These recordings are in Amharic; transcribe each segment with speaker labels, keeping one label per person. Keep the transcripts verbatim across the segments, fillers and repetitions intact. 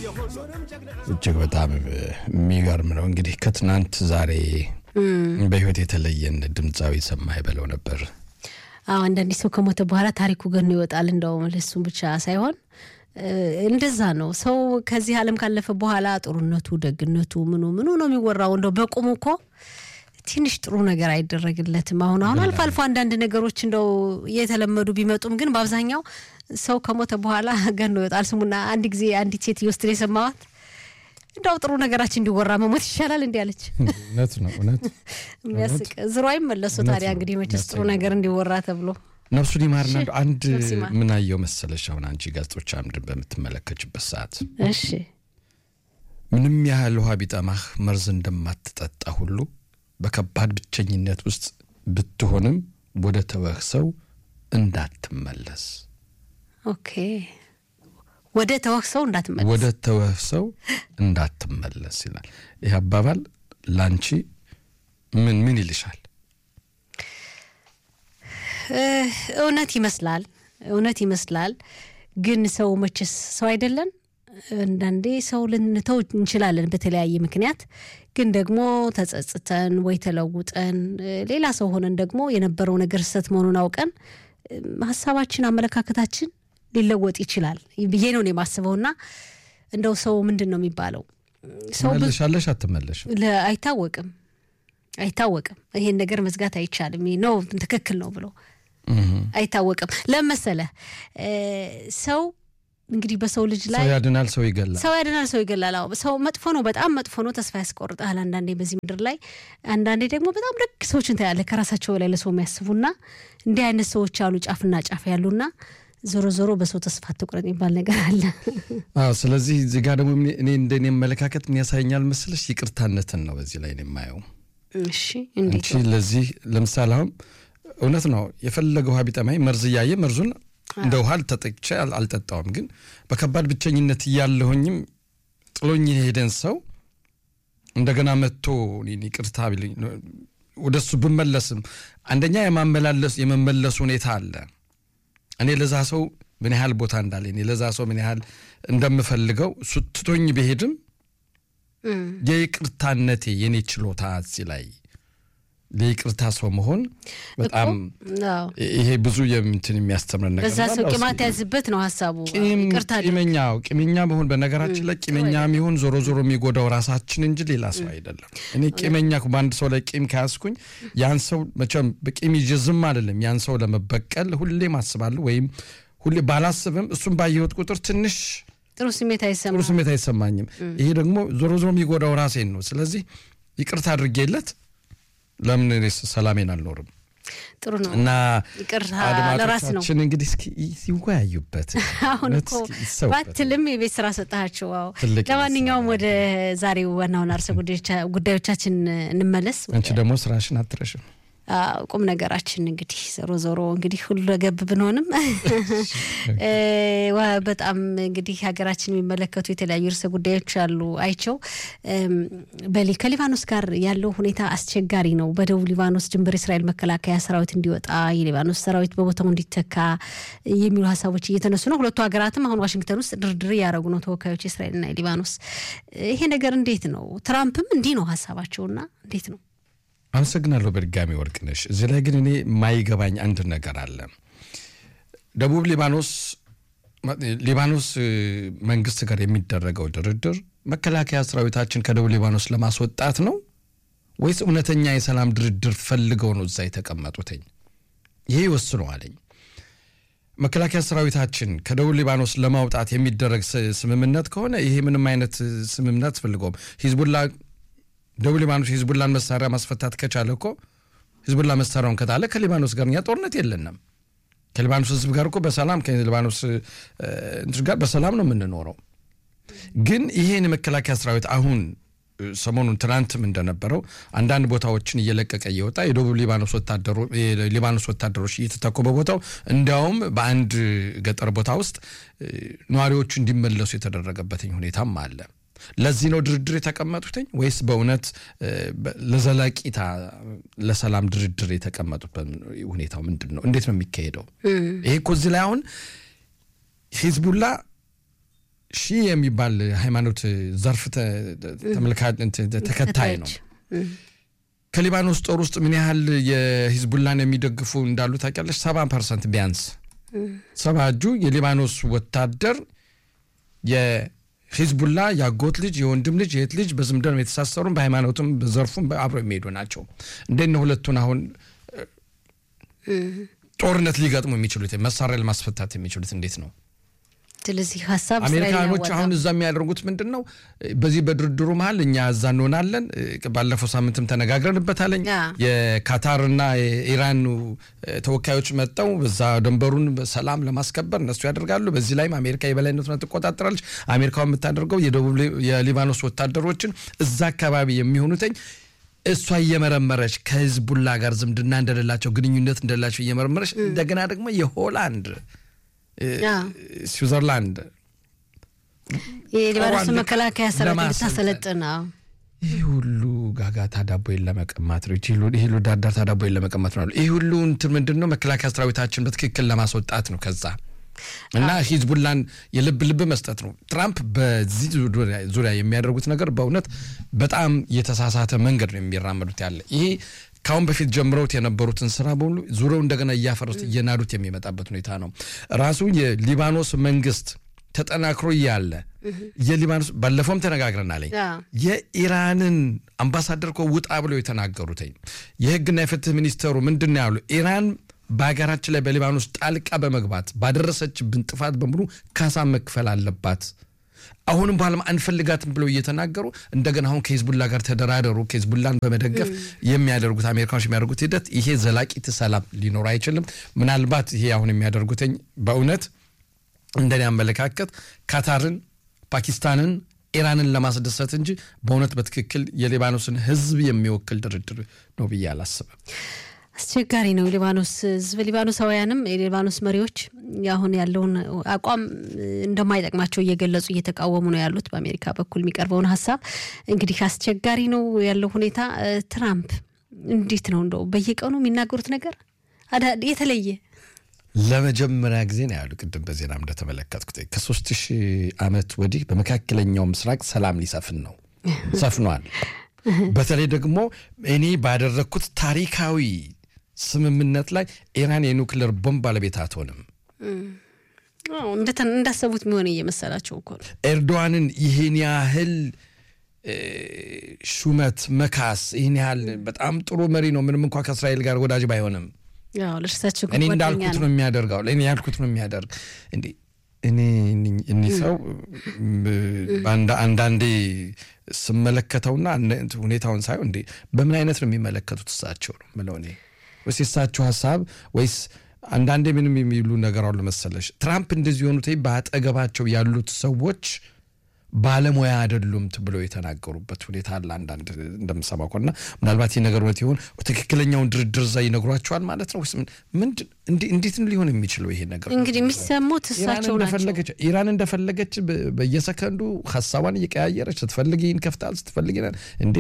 Speaker 1: እጅግ በጣም የሚገርም ነው እንግዲህ ከትናንት ዛሬ በህይወት የተለየን ድምጻዊ ሰማይ በለው ነበር
Speaker 2: አዎ አንዳንድ ሰው ከሞተ በኋላ ታሪኩ ገን ይወጣል እንደው ለሱም ብቻ ሳይሆን እንደዛ ነው ሰው ከዚህ ዓለም ካለፈ በኋላ ጥሩነቱ ደግነቱ ምኑ ምኑ ነው የሚወራው እንደው በቁሙ እኮ ትንሽ ጥሩ ነገር አይደረግለትም አሁን አሁን አልፎ አልፎ አንዳንድ ነገሮች እንደው የተለመዱ ቢመጡም ግን በአብዛኛው ሰው ከሞተ በኋላ ገን ይወጣል ስሙና አንድ ጊዜ አንዲት ሴት ይወስድ የሰማዋት እንደው ጥሩ ነገራችን እንዲወራ መሞት ይሻላል እንዲያለች
Speaker 1: እውነት ነው እውነት
Speaker 2: የሚያስቅ ዝሮይም መለሱ ታዲያ እንግዲህ መቼስ ጥሩ ነገር እንዲወራ ተብሎ
Speaker 1: ነፍሱን ይማርና አንድ ምን አየው መሰለሽ አሁን አንቺ ጋዜጦች አምድን በመተመለከችበት ሰዓት
Speaker 2: እሺ
Speaker 1: ምንም ያህል ውሃ ቢጠማህ መርዝ እንደማትጠጣ ሁሉ በከባድ ብቸኝነት ውስጥ ብትሆንም ወደ ተወህሰው እንዳትመለስ
Speaker 2: ኦኬ ወደ ተወህሰው እንዳትመለስ
Speaker 1: ወደ ተወህሰው እንዳትመለስ ይላል ይሄ አባባል ላንቺ ምን ምን ይልሻል
Speaker 2: እውነት ይመስላል እውነት ይመስላል ግን ሰው መችስ ሰው አይደለም አንዳንዴ ሰው ልንተው እንችላለን በተለያየ ምክንያት ግን ደግሞ ተጸጽተን ወይ ተለውጠን ሌላ ሰው ሆነን ደግሞ የነበረው ነገር ሰት መሆኑን አውቀን ሐሳባችን አመለካከታችን ሊለወጥ ይችላል ብዬ ነው የማስበውና እንደው ሰው ምንድነው የሚባለው
Speaker 1: ሰው መልሻለሽ አትመለሽ
Speaker 2: አይታወቅም አይታወቅም ይሄን ነገር መዝጋት አይቻልም ነው ትክክል ነው ብሎ አይታወቅም ለምሳሌ ሰው እንግዲህ በሰው ልጅ ላይ
Speaker 1: ሰው ያድናል ሰው ይገላል
Speaker 2: ሰው ያድናል ሰው ይገላል ሰው መጥፎ ነው በጣም መጥፎ ነው ተስፋ ያስቆርጣል አንዳንዴ በዚህ ምድር ላይ አንዳንዴ ደግሞ በጣም ደግ ሰዎችን ታያለ ከራሳቸው ላይ ለሰው የሚያስቡና እንዲህ አይነት ሰዎች አሉ ጫፍና ጫፍ ያሉና ዞሮ ዞሮ በሰው ተስፋ ተቆረጥ ይባል ነገር አለ
Speaker 1: አዎ ስለዚህ እዚህ ጋር ደግሞ እኔ እንደኔ መለካከት የሚያሳየኛል መስልሽ ይቅርታነትን ነው በዚህ ላይ የማየው
Speaker 2: እሺ እንዴት
Speaker 1: ነው ለዚህ ለምሳሌ አሁን እውነት ነው የፈለገው ሀቢጣማይ መርዝ ያየ መርዙን እንደው ሃል ተጠቅቼ አልጠጣውም ግን በከባድ ብቸኝነት ያለሁኝም ጥሎኝ ሄደን ሰው እንደገና መጥቶ ይቅርታ ቢልኝ ወደሱ በመለስም አንደኛ የማመላለስ የመመለስ ሁኔታ አለ እኔ ለዛ ሰው ምን ያህል ቦታ እንዳለኝ ለዛ ሰው ምን ያህል እንደምፈልገው ሱትቶኝ በሄድም የይቅርታነቴ የኔ ችሎታ ሲላይ ለይቅርታ ሰው መሆን በጣም ይሄ ብዙ የምንትን የሚያስተምር ነገር ነው
Speaker 2: በዛ ሰው ቂማት ያዝበት ነው ሐሳቡ
Speaker 1: ይቅርታ ቂመኛው ቂመኛ መሆን በነገራችን ላይ ቂመኛም ይሁን ዞሮ ዞሮ የሚጎዳው ራሳችን እንጂ ሌላ ሰው አይደለም እኔ ቂመኛ ባንድ ሰው ላይ ቂም ካስኩኝ ያን ሰው መቼም በቂም ይዝም አይደለም ያን ሰው ለመበቀል ሁሌ ማስባለሁ ወይም ሁሌ ባላስብም እሱን ባየሁት ቁጥር ትንሽ
Speaker 2: ጥሩ ስሜት አይሰማኝም
Speaker 1: ጥሩ ስሜት አይሰማኝም ይሄ ደግሞ ዞሮ ዞሮ የሚጎዳው ራሴን ነው ስለዚህ ይቅርታ አድርጌለት ለምን እኔስ ሰላሜን አልኖርም
Speaker 2: ጥሩ ነው
Speaker 1: እና
Speaker 2: ይቅርታ ለራስ ነው
Speaker 1: እቺን እንግዲህ እስኪ ሲወያዩበት
Speaker 2: አሁን እኮ ባትልም የቤት ስራ ሰጣቸው አዎ ለማንኛውም ወደ ዛሬው ዋናውን አርሰ ጉዳዮቻችን እንመለስ
Speaker 1: አንቺ ደግሞ ስራሽን አትረሽም
Speaker 2: ቁም ነገራችን እንግዲህ ዞሮ ዞሮ እንግዲህ ሁሉ ገብ ብንሆንም በጣም እንግዲህ ሀገራችን የሚመለከቱ የተለያዩ ርዕሰ ጉዳዮች አሉ አይቸው በሊ ከሊባኖስ ጋር ያለው ሁኔታ አስቸጋሪ ነው በደቡብ ሊባኖስ ድንበር እስራኤል መከላከያ ሰራዊት እንዲወጣ የሊባኖስ ሰራዊት በቦታው እንዲተካ የሚሉ ሐሳቦች እየተነሱ ነው ሁለቱ ሀገራትም አሁን ዋሽንግተን ውስጥ ድርድር ያደረጉ ነው ተወካዮች እስራኤልና ሊባኖስ ይሄ ነገር እንዴት ነው ትራምፕም እንዲህ ነው ሐሳባቸውና እንዴት ነው
Speaker 1: አመሰግናለሁ በድጋሚ ወርቅነሽ እዚህ ላይ ግን እኔ ማይገባኝ አንድ ነገር አለ ደቡብ ሊባኖስ ሊባኖስ መንግስት ጋር የሚደረገው ድርድር መከላከያ ሰራዊታችን ከደቡብ ሊባኖስ ለማስወጣት ነው ወይስ እውነተኛ የሰላም ድርድር ፈልገው ነው እዛ የተቀመጡትኝ ይሄ ወስነዋልኝ መከላከያ ሰራዊታችን ከደቡብ ሊባኖስ ለማውጣት የሚደረግ ስምምነት ከሆነ ይሄ ምንም አይነት ስምምነት ፈልገው ሂዝቡላ ደቡብ ሊባኖስ ሂዝቡላን መሳሪያ ማስፈታት ከቻለ እኮ ሂዝቡላ መሳሪያውን ከታለ ከሊባኖስ ጋር ያ ጦርነት የለንም ከሊባኖስ ህዝብ ጋር እኮ በሰላም ከሊባኖስ እንትን ጋር በሰላም ነው የምንኖረው ግን ይሄን መከላከያ ሰራዊት አሁን ሰሞኑን ትናንትም እንደነበረው አንዳንድ ቦታዎችን እየለቀቀ እየወጣ የደቡብ ሊባኖስ ወታደሮች ሊባኖስ ወታደሮች እየተተኩ በቦታው እንዲያውም በአንድ ገጠር ቦታ ውስጥ ነዋሪዎቹ እንዲመለሱ የተደረገበት ሁኔታም አለ ለዚህ ነው ድርድር የተቀመጡትኝ ወይስ በእውነት ለዘላቂታ ለሰላም ድርድር የተቀመጡበት ሁኔታው ምንድነው እንዴት ነው የሚካሄደው ይሄ እኮ እዚህ ላይ አሁን ሂዝቡላ ሺ የሚባል ሃይማኖት ዘርፍ ተመልካች ተከታይ ነው ከሊባኖስ ጦር ውስጥ ምን ያህል የሂዝቡላን የሚደግፉ እንዳሉ ታውቂያለሽ ሰባ ፐርሰንት ቢያንስ ሰባጁ የሊባኖስ ወታደር የሂዝቡላ ያጎት ልጅ የወንድም ልጅ የት ልጅ በዝምድና የተሳሰሩን በሃይማኖትም በዘርፉም አብረው የሚሄዱ ናቸው እንደነ ሁለቱን አሁን ጦርነት ሊገጥሙ የሚችሉት መሳሪያ ለማስፈታት የሚችሉት እንዴት ነው
Speaker 2: ስለዚህ ሐሳብ
Speaker 1: አሜሪካኖች አሁን እዛ የሚያደርጉት ምንድነው በዚህ በድርድሩ መሃል እኛ እዛ እንሆናለን ባለፈው ሳምንትም ተነጋግረንበታለኝ የካታርና የኢራን ተወካዮች መጣው በዛ ደንበሩን በሰላም ለማስከበር እነሱ ያደርጋሉ በዚህ ላይም አሜሪካ የበላይነቱን ተቆጣጣራለች አሜሪካው የምታደርገው የደቡብ የሊባኖስ ወታደሮችን እዛ አካባቢ የሚሆኑትኝ እሷ እየመረመረች ከሂዝቡላ ጋር ዝምድና እንደሌላቸው ግንኙነት እንደሌላቸው እየመረመረች እንደገና ደግሞ የሆላንድ ስዊዘርላንድ
Speaker 2: የሊባኖስ መከላከያ ሰራዊት ተሰለጠና
Speaker 1: ይሄ ሁሉ ጋጋታ ዳቦዬን ለመቀማት ነው ይሄ ሁሉ ዳዳታ ዳቦዬን ለመቀማት ነው ይሄ ሁሉ እንትን ምንድነው መከላከያ ሰራዊታችን በትክክል ለማስወጣት ነው ከዛ እና ሂዝቡላን የልብ ልብ መስጠት ነው ትራምፕ በዚህ ዙሪያ የሚያደርጉት ነገር በእውነት በጣም የተሳሳተ መንገድ ነው የሚራመዱት ያለ ይሄ ካሁን በፊት ጀምረውት የነበሩትን ስራ በሙሉ ዙሪያው እንደገና ያፈሩት የናዱት የሚመጣበት ሁኔታ ነው ራሱ የሊባኖስ መንግስት ተጠናክሮ ያለ የሊባኖስ ባለፈውም ተነጋግረናል የኢራንን አምባሳደር ኮ ውጣ ብለው የተናገሩት የህግና የፍትህ ሚኒስተሩ ምንድነው ያሉ ኢራን በአገራችን ላይ በሊባኖስ ጣልቃ በመግባት ባደረሰችብን ጥፋት በሙሉ ካሳ መክፈል አለባት አሁንም ባለም አንፈልጋትም ብለው እየተናገሩ እንደገና አሁን ከሂዝቡላ ጋር ተደራደሩ ከሂዝቡላን በመደገፍ የሚያደርጉት አሜሪካኖች የሚያደርጉት ሂደት ይሄ ዘላቂት ሰላም ሊኖር አይችልም ምናልባት ይሄ አሁን የሚያደርጉት በእውነት እንደኔ አመለካከት ካታርን ፓኪስታንን ኢራንን ለማስደሰት እንጂ በእውነት በትክክል የሊባኖስን ህዝብ የሚወክል ድርድር ነው ብዬ አላስብም
Speaker 2: አስቸጋሪ ነው ሊባኖስ ህዝብ ሊባኖሳውያንም የሊባኖስ መሪዎች ያሁን ያለውን አቋም እንደማይጠቅማቸው እየገለጹ እየተቃወሙ ነው ያሉት በአሜሪካ በኩል የሚቀርበውን ሐሳብ እንግዲህ አስቸጋሪ ነው ያለው ሁኔታ ትራምፕ እንዴት ነው እንደው በየቀኑ የሚናገሩት ነገር የተለየ
Speaker 1: ለመጀመሪያ ጊዜ ነው ያሉ ቅድም በዜናም እንደተመለከትኩት ከ3000 አመት ወዲህ በመካከለኛው ምስራቅ ሰላም ሊሰፍን ነው ሰፍኗል በተለይ ደግሞ እኔ ባደረኩት ታሪካዊ ስምምነት ላይ ኢራን የኑክሌር ቦምብ ባለቤት አትሆንም
Speaker 2: አዎ እንደተን እንዳሰቡት ምን ሆነ እየመሰላቸው እኮ
Speaker 1: ኤርዶዋንን ይሄን ያህል ሹመት መካስ ይሄን ያህል በጣም ጥሩ መሪ ነው ምንም እንኳን ከእስራኤል ጋር ወዳጅ ባይሆንም
Speaker 2: ያው ለሽታቸው
Speaker 1: እኔ እንዳልኩት ነው የሚያደርጋው እኔ ያልኩት ነው የሚያደርግ እንዴ እኔ እኔ ሰው ባንዳ አንዳንዴ ስመለከተውና ሁኔታውን ሳይሆን እንዴ በምን አይነት ነው የሚመለከቱት እሳቸው ነው ማለት ነው ወይስ እሳቸው ሐሳብ ወይስ አንዳንዴ ምንም የሚሉ ነገር አሉ መሰለሽ ትራምፕ እንደዚህ ሆኑት ባጠገባቸው ያሉት ሰዎች ባለሙያ አይደሉም ተብሎ የተናገሩበት ሁኔታ አለ አንዳንድ እንደምሰማውና ምናልባት ይሄ ነገር ወጥ ይሆን ትክክለኛውን ድርድር ዛ ይነግሯቸዋል ማለት ነው ወይስ ምን እንዴት ነው ሊሆን የሚችለው ይሄ ነገር
Speaker 2: እንግዲህ የሚሰሙት እሳቸው ናቸው
Speaker 1: ኢራን እንደፈለገች በየሰከንዱ ሐሳቧን እየቀያየረች ስትፈልጊ ይንከፍታል ስትፈልጊ እንዴ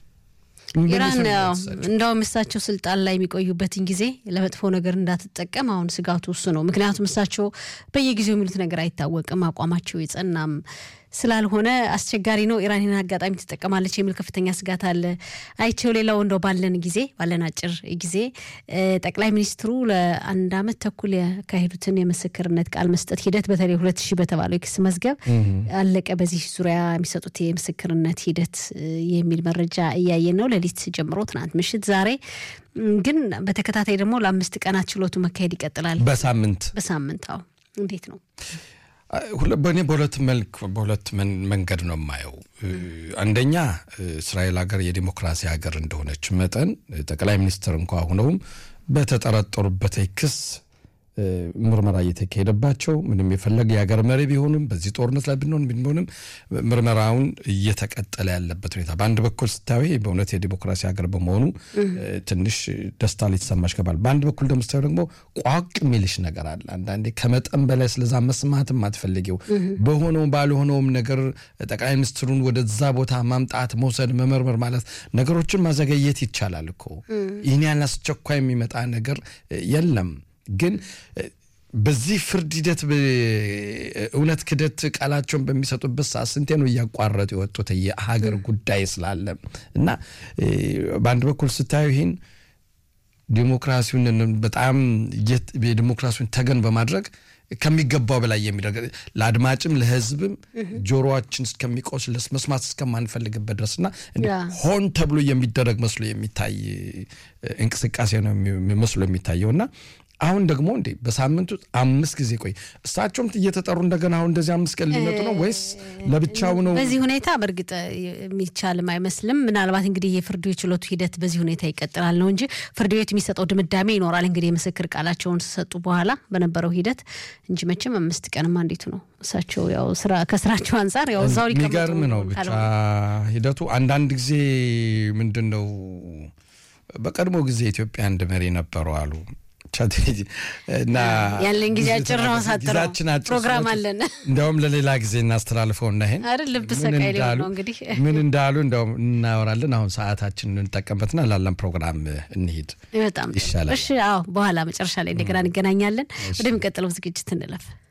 Speaker 2: ኢራን እንደውም እሳቸው ስልጣን ላይ የሚቆዩበትን ጊዜ ለመጥፎ ነገር እንዳትጠቀም አሁን ስጋቱ እሱ ነው ምክንያቱም እሳቸው በየጊዜው የሚሉት ነገር አይታወቅም አቋማቸው የጸናም ስላልሆነ አስቸጋሪ ነው ኢራንን አጋጣሚ ተጠቀማለች የሚል ከፍተኛ ስጋት አለ አይቸው ሌላው እንደው ባለን ጊዜ ባለን አጭር ጊዜ ጠቅላይ ሚኒስትሩ ለአንድ አመት ተኩል ያካሄዱትን የምስክርነት ቃል መስጠት ሂደት በተለይ ሁለት ሺህ በተባለው ክስ መዝገብ አለቀ በዚህ ዙሪያ የሚሰጡት የምስክርነት ሂደት የሚል መረጃ እያየን ነው ለሊት ጀምሮ ትናንት ምሽት ዛሬ ግን በተከታታይ ደግሞ ለአምስት ቀናት ችሎቱ መካሄድ ይቀጥላል
Speaker 1: በሳምንት
Speaker 2: በሳምንት አዎ እንዴት ነው
Speaker 1: በኔ በሁለት መልክ በሁለት መንገድ ነው ማየው አንደኛ እስራኤል ሀገር የዲሞክራሲ ሀገር እንደሆነች መጠን ጠቅላይ ሚኒስትር እንኳን ሆነውም በተጠረጠሩበት ክስ ምርመራ እየተካሄደባቸው ምንም የፈለገ የሀገር መሪ ቢሆንም በዚህ ጦርነት ላይ ብንሆን ቢሆንም ምርመራውን እየተቀጠለ ያለበት ሁኔታ በአንድ በኩል ስታዩ በእውነት የዲሞክራሲ ሀገር በመሆኑ ትንሽ ደስታ ሊሰማሽ ከባል በአንድ በኩል ደግሞ ስታዩ ደግሞ ቋቅ ሚልሽ ነገር አለ አንዳንዴ ከመጠን በላይ ስለዛ መስማትም አትፈልጊው በሆነው ባልሆነውም ነገር ጠቅላይ ሚኒስትሩን ወደዛ ቦታ ማምጣት መውሰድ መመርመር ማለት ነገሮችን ማዘገየት ይቻላል እኮ ይሄን ያላስቸኳይ የሚመጣ ነገር የለም ግን በዚህ ፍርድ ሂደት እውነት ክደት ቃላቸውን በሚሰጡበት ሰዓት ስንቴ ነው ያቋረጡ የወጡት የሀገር ጉዳይ ስላለ እና በአንድ በኩል ስታዩ ይሄን ዲሞክራሲውን በጣም የዲሞክራሲውን ተገን በማድረግ ከሚገባው በላይ የሚደረግ ለአድማጭም ለህዝብም ጆሮአችን እስከሚቆስልስ መስማት እስከማንፈልግበት ድረስና ሆን ተብሎ የሚደረግ መስሎ የሚታይ እንቅስቃሴ ነው መስሎ የሚታየውና አሁን ደግሞ እንዴ በሳምንቱ አምስት ጊዜ ቆይ እሳቸውም እየተጠሩ እንደገና አሁን እንደዚህ አምስት ቀን ሊመጡ ነው ወይስ ለብቻው ነው?
Speaker 2: በዚህ ሁኔታ በርግጥ የሚቻልም አይመስልም። ምናልባት እንግዲህ የፍርድ ቤት ችሎቱ ሂደት በዚህ ሁኔታ ይቀጥላል ነው እንጂ ፍርድ ቤት የሚሰጠው ድምዳሜ ይኖራል እንግዲህ የምስክር ቃላቸውን ሰጡ በኋላ በነበረው ሂደት እንጂ መቼም አምስት ቀንም አንዲቱ ነው እሳቸው ያው ስራ ከስራቸው አንፃር ያው ዛው ሊቀመጡ
Speaker 1: የሚገርም ነው ብቻ ሂደቱ አንዳንድ ጊዜ ምንድነው በቀድሞ ጊዜ ኢትዮጵያ አንድ መሪ ነበሩ አሉ እና
Speaker 2: ያለን ጊዜ አጭር ነው ሳጥረው ፕሮግራም አለን
Speaker 1: እንደውም ለሌላ ጊዜ እናስተላልፈው እና ይሄን
Speaker 2: አይደል ልብ ሰቃይ ነው እንግዲህ
Speaker 1: ምን እንዳሉ እንደውም እናወራለን አሁን ሰዓታችንን እንጠቀምበትና ላለን ፕሮግራም እንሂድ
Speaker 2: በጣም እሺ አዎ በኋላ መጨረሻ ላይ እንደገና እንገናኛለን ወደሚቀጥለው ዝግጅት እንለፍ